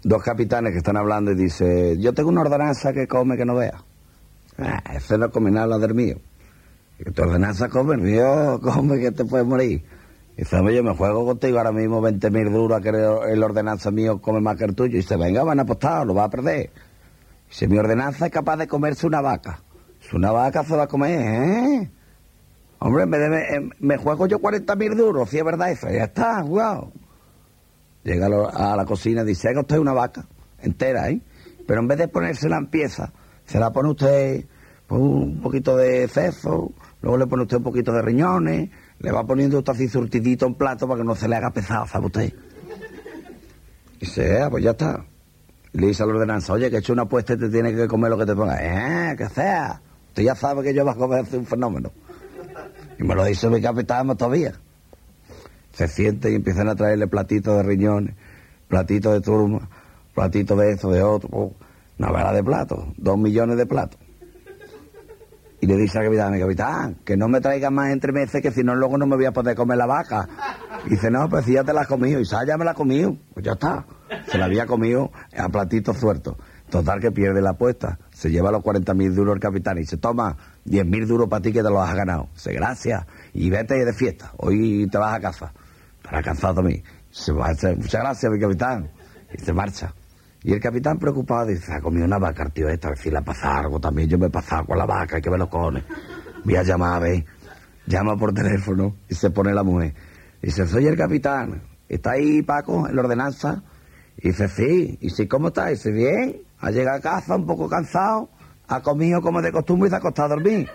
dos capitanes que están hablando y dice, yo tengo una ordenanza que come que no vea. Ese no come nada, la del mío. Y tu ordenanza come, el mío come que te puedes morir. Y dice, oye, yo me juego contigo ahora mismo 20.000 duros a que el ordenanza mío come más que el tuyo. Y dice, venga, van a apostar, lo va a perder. Y dice, mi ordenanza es capaz de comerse una vaca. Si una vaca se va a comer, ¿eh? Hombre, me juego yo 40.000 duros, si es verdad eso. Ya está, wow. Llega a la cocina y dice, haga usted una vaca entera, ¿eh? Pero en vez de ponérsela en pieza, se la pone usted pues, un poquito de seso, luego le pone usted un poquito de riñones, le va poniendo usted así surtidito en plato para que no se le haga pesado, ¿sabe usted? Y dice, pues ya está. Y le dice a la ordenanza, oye, que he hecho una apuesta y te tiene que comer lo que te ponga. Que sea. Usted ya sabe que yo vas a comer un fenómeno. Y me lo dice mi capitán todavía. Se siente y empiezan a traerle platitos de riñones, platitos de turma, platitos de eso, de otro, una vela de platos, 2 millones de platos. Y le dice al capitán, mi capitán, que no me traiga más entremeses, que si no luego no me voy a poder comer la vaca. Y dice, no, pues si ya te la has comido. Y dice, ya me la he comido. Pues ya está. Se la había comido a platitos sueltos. Total que pierde la apuesta. Se lleva los 40.000 duros el capitán y dice, toma, 10.000 duros para ti que te los has ganado. Dice, gracias. Y vete de fiesta. Hoy te vas a casa. Estará cansado también. Se marcha. Muchas gracias, mi capitán. Y se marcha. Y el capitán preocupado dice, ha comido una vaca el tío esta, a ver si le pasa algo también. Yo me he pasado con la vaca, hay que ver los cojones. Voy a llamar, a ver. Llama por teléfono y se pone la mujer. Dice, soy el capitán. ¿Está ahí Paco en la ordenanza? Y dice, sí. Y dice, ¿cómo está? Y dice, bien. Ha llegado a casa un poco cansado, ha comido como de costumbre y se ha acostado a dormir.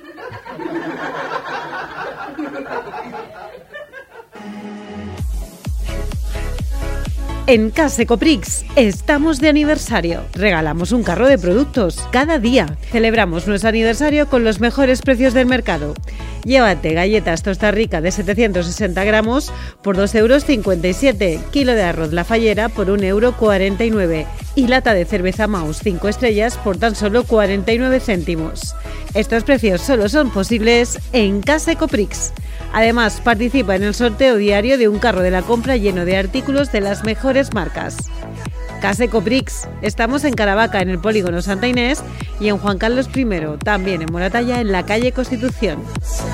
En Case Coprix estamos de aniversario. Regalamos un carro de productos cada día. Celebramos nuestro aniversario con los mejores precios del mercado. Llévate galletas Tosta Rica de 760 gramos por 2,57 €, kilo de arroz La Fallera por 1,49 € y lata de cerveza Maus 5 estrellas por tan solo 49 céntimos. Estos precios solo son posibles en Case Coprix. Además, participa en el sorteo diario de un carro de la compra lleno de artículos de las mejores marcas. Case Coprix. Estamos en Caravaca, en el polígono Santa Inés, y en Juan Carlos I, también en Moratalla, en la calle Constitución.